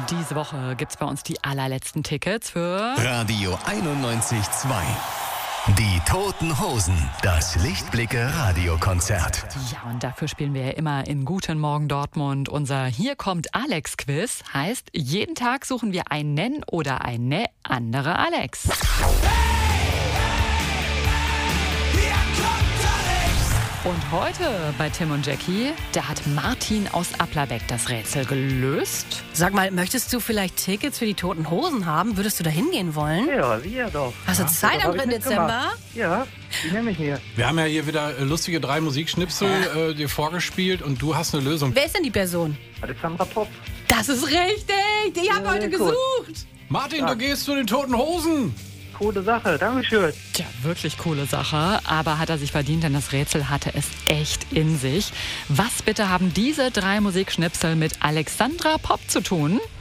Diese Woche gibt's bei uns die allerletzten Tickets für Radio 91.2. Die Toten Hosen, das Lichtblicke-Radiokonzert. Ja, und dafür spielen wir ja immer in Guten Morgen Dortmund. Unser Hier kommt Alex-Quiz heißt, jeden Tag suchen wir einen oder eine andere Alex. Und heute bei Tim und Jackie, da hat Martin aus Applerbeck das Rätsel gelöst. Sag mal, möchtest du vielleicht Tickets für die Toten Hosen haben? Würdest du da hingehen wollen? Ja, wir doch. Hast du Zeit am 3. Dezember? Ja, die nehme ich mir. Wir haben ja hier wieder lustige 3 Musikschnipsel dir vorgespielt und du hast eine Lösung. Wer ist denn die Person? Alexandra Popp. Das ist richtig! Die haben heute gut. gesucht! Martin, du gehst zu den Toten Hosen. Coole Sache, Dankeschön. Tja, wirklich coole Sache, aber hat er sich verdient, denn das Rätsel hatte es echt in sich. Was bitte haben diese 3 Musikschnipsel mit Alexandra Popp zu tun?